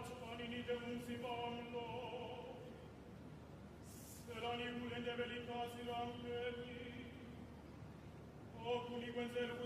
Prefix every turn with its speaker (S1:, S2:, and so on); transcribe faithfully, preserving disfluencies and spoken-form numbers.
S1: giovanni de un si ballo, serani ulende velicasi l'angeli, oculi quenzel